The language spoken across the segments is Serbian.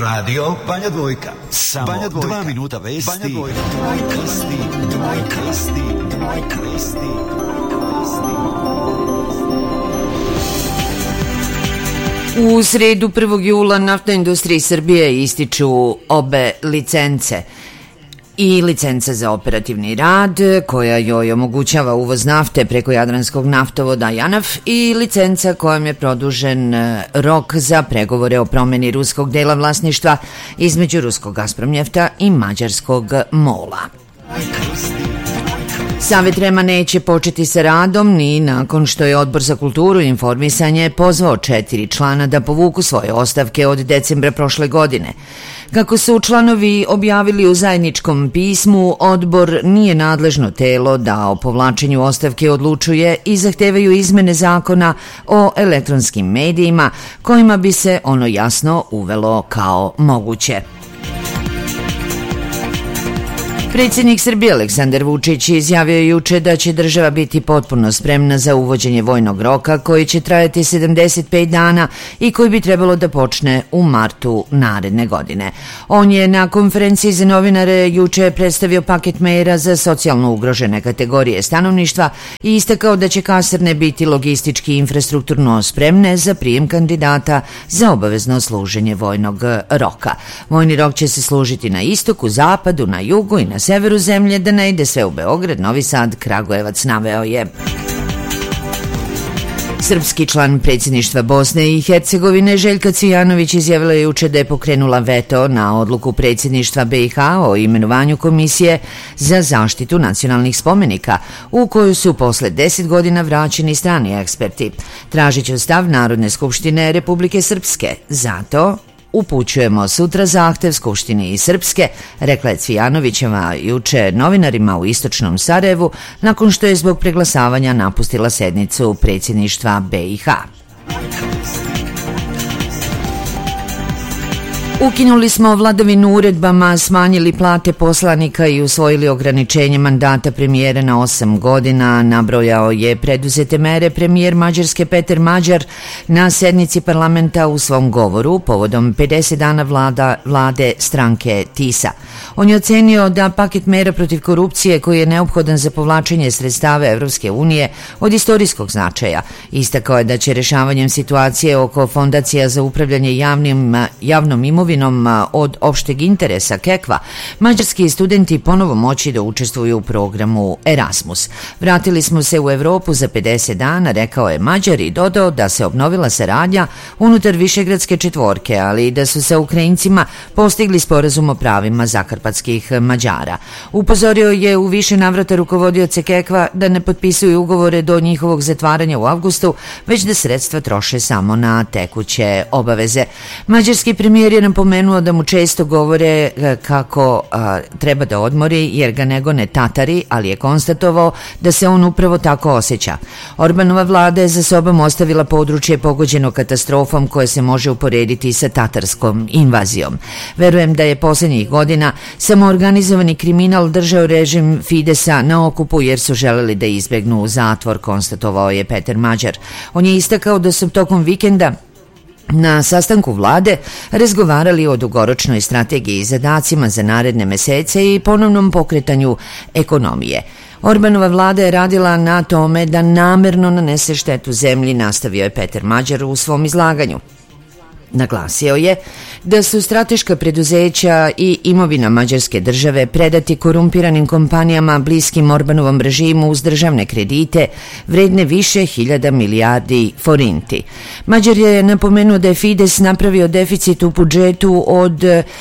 Radio Banja Dvojka. Samo Banja Dvojka. 2 minuta vesti. Banja Dvojka. U sredu 1. jula Naftnoj industriji Srbije ističu obe licence. I licenca za operativni rad, koja joj omogućava uvoz nafte preko Jadranskog naftovoda JANAF, i licenca kojom je produžen rok za pregovore o promeni ruskog dela vlasništva između ruskog Gazpromnjefta i mađarskog MOL-a. Savet REM-a neće početi sa radom ni nakon što je Odbor za kulturu i informisanje pozvao 4 člana da povuku svoje ostavke od decembra prošle godine. Kako su članovi objavili u zajedničkom pismu, odbor nije nadležno telo da o povlačenju ostavke odlučuje i zahtevaju izmene zakona o elektronskim medijima kojima bi se ono jasno uvelo kao moguće. Predsjednik Srbije Aleksandar Vučić izjavio je juče da će država biti potpuno spremna za uvođenje vojnog roka koji će trajati 75 dana i koji bi trebalo da počne u martu naredne godine. On je na konferenciji za novinare juče predstavio paket mera za socijalno ugrožene kategorije stanovništva i istakao da će kasarne biti logistički i infrastrukturno spremne za prijem kandidata za obavezno služenje vojnog roka. Vojni rok će se služiti na istoku, zapadu, na jugu i na severu zemlje, da ne ide sve u Beograd, Novi Sad, Kragujevac, naveo je. Srpski član predsjedništva Bosne i Hercegovine Željka Cvijanović izjavila je juče da je pokrenula veto na odluku predsjedništva BiH o imenovanju Komisije za zaštitu nacionalnih spomenika, u koju su posle 10 godina vraćeni strani eksperti. Tražit će stav Narodne skupštine Republike Srpske. Zato upućujemo sutra zahtev Skupštini i Srpske, rekla je Cvijanovićeva juče novinarima u istočnom Sarajevu nakon što je zbog preglasavanja napustila sednicu predsjedništva BiH. Ukinuli smo vladavinu uredbama, smanjili plate poslanika i usvojili ograničenje mandata premijera na 8 godina, nabrojao je preduzete mere premijer Mađarske Peter Mađar na sednici parlamenta u svom govoru povodom 50 dana vlade stranke TISA. On je ocenio da paket mera protiv korupcije koji je neophodan za povlačenje sredstava Evropske unije od istorijskog značaja. Istakao je da će rešavanjem situacije oko fondacija za upravljanje javnom imovinom od opšteg interesa KEKVA, mađarski studenti ponovo moći da učestvuju u programu Erasmus. Vratili smo se u Evropu za 50 dana, rekao je Mađar i dodao da se obnovila saradnja unutar Višegradske četvorke, ali i da su sa Ukrajincima postigli sporazum o pravima zakarpatskih Mađara. Upozorio je u više navrata rukovodioce KEKVA da ne potpisuju ugovore do njihovog zatvaranja u avgustu, već da sredstva troše samo na tekuće obaveze. Mađarski premijer je napomenuo da mu često govore kako treba da odmori jer ga ne gone Tatari, ali je konstatovao da se on upravo tako osjeća. Orbanova vlada je za sobom ostavila područje pogođeno katastrofom koje se može uporediti sa tatarskom invazijom. Verujem da je posljednjih godina samoorganizovani kriminal držao režim Fidesa na okupu jer su želeli da izbegnu zatvor, konstatovao je Peter Mađar. On je istakao da su tokom vikenda na sastanku vlade razgovarali o dugoročnoj strategiji i zadacima za naredne mesece i ponovnom pokretanju ekonomije. Orbanova vlada je radila na tome da namerno nanese štetu zemlji, nastavio je Peter Mađar u svom izlaganju. Naglasio je da su strateška preduzeća i imovina mađarske države predati korumpiranim kompanijama bliskim Orbanovom režimu uz državne kredite vredne više hiljada milijardi forinti. Mađar je napomenuo da je Fides napravio deficit u budžetu od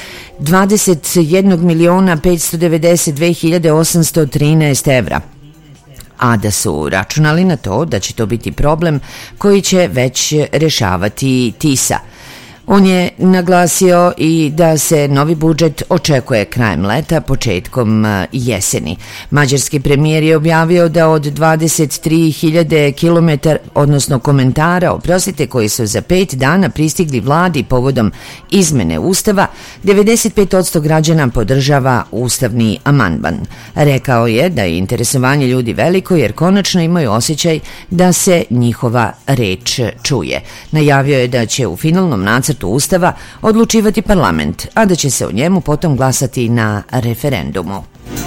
21.592.813 evra, a da su računali na to da će to biti problem koji će već rešavati TISA. On je naglasio i da se novi budžet očekuje krajem leta, početkom jeseni. Mađarski premijer je objavio da od 23.000 kilometara, odnosno komentara, koji su za 5 dana pristigli vladi povodom izmene Ustava, 95% građana podržava ustavni amandman. Rekao je da je interesovanje ljudi veliko jer konačno imaju osjećaj da se njihova reč čuje. Najavio je da će u finalnom nacrtu nacrtu ustava odlučivati parlament, a da će se o njemu potom glasati na referendumu.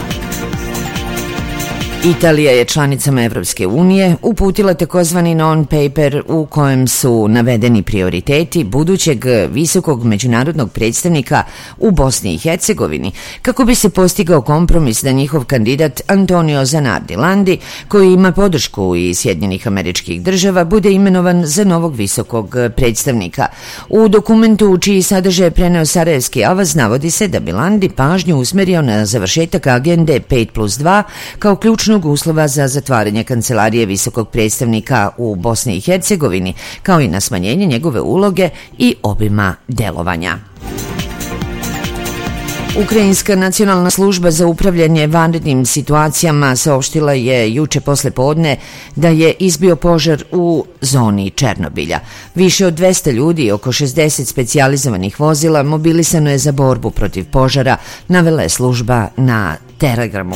Italija je članicama Evropske unije uputila takozvani non-paper u kojem su navedeni prioriteti budućeg visokog međunarodnog predstavnika u Bosni i Hercegovini kako bi se postigao kompromis da njihov kandidat Antonio Zanardi Landi, koji ima podršku iz Sjedinjenih Američkih Država, bude imenovan za novog visokog predstavnika. U dokumentu čiji sadržaj je preneo Sarajevski avaz navodi se da bi Landi pažnju usmerio na završetak agende 5+2 kao ključnog uslova za zatvaranje kancelarije visokog predstavnika u Bosni i Hercegovini, kao i na smanjenje njegove uloge i obima delovanja. Ukrajinska nacionalna služba za upravljanje vanrednim situacijama saopštila je juče posle podne da je izbio požar u zoni Černobilja. Više od 200 ljudi i oko 60 specijalizovanih vozila mobilisano je za borbu protiv požara, navela je služba na Telegramu.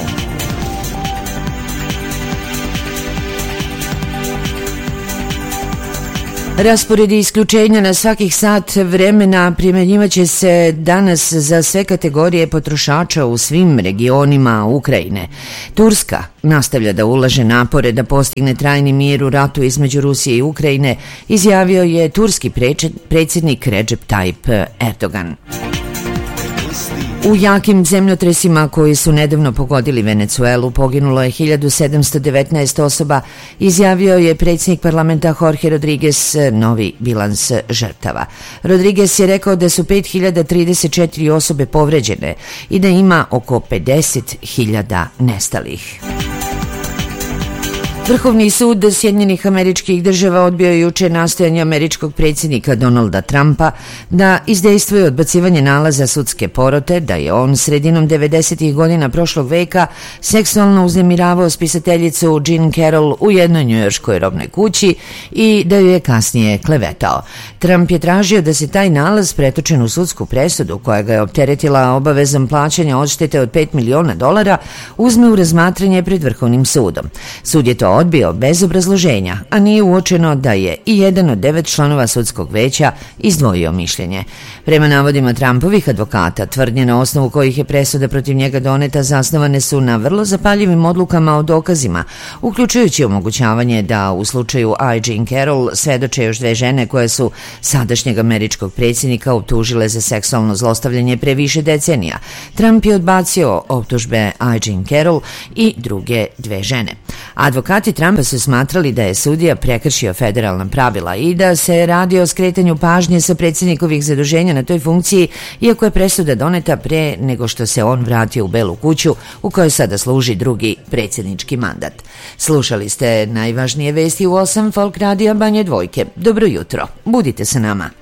Raspored isključenja na svakih sat vremena primjenjivaće se danas za sve kategorije potrošača u svim regionima Ukrajine. Turska nastavlja da ulaže napore da postigne trajni mir u ratu između Rusije i Ukrajine, izjavio je turski predsjednik Recep Tayyip Erdogan. U jakim zemljotresima koji su nedavno pogodili Venecuelu poginulo je 1719 osoba, izjavio je predsjednik parlamenta Jorge Rodriguez novi bilans žrtava. Rodriguez je rekao da su 5034 osobe povređene i da ima oko 50.000 nestalih. Vrhovni sud Sjedinjenih Američkih Država odbio je juče nastojanje američkog predsjednika Donalda Trumpa da izdejstvuje odbacivanje nalaza sudske porote da je on sredinom 90. godina prošlog veka seksualno uznemiravao spisateljicu Jean Carroll u jednoj njujorškoj robnoj kući i da ju je kasnije klevetao. Trump je tražio da se taj nalaz pretočen u sudsku presudu koja ga je opteretila obavezom plaćanja odštete od $5 miliona uzme u razmatranje pred Vrhovnim sudom. Sud je to odbio bez obrazloženja, a nije uočeno da je i jedan od 9 članova sudskog veća izdvojio mišljenje. Prema navodima Trumpovih advokata, tvrdnje na osnovu kojih je presuda protiv njega doneta zasnovane su na vrlo zapaljivim odlukama o dokazima, uključujući omogućavanje da u slučaju Jean Carroll svedoče još 2 žene koje su sadašnjeg američkog predsjednika optužile za seksualno zlostavljanje pre više decenija. Trump je odbacio optužbe Jean Carroll i druge 2 žene. Advokati Trumpa su smatrali da je sudija prekršio federalna pravila i da se radi o skretanju pažnje sa predsjednikovih zaduženja na toj funkciji, iako je presuda doneta pre nego što se on vratio u Belu kuću u kojoj sada služi drugi predsjednički mandat. Slušali ste najvažnije vesti u 8 Folk Radija Banje Dvojke. Dobro jutro, budite sa nama.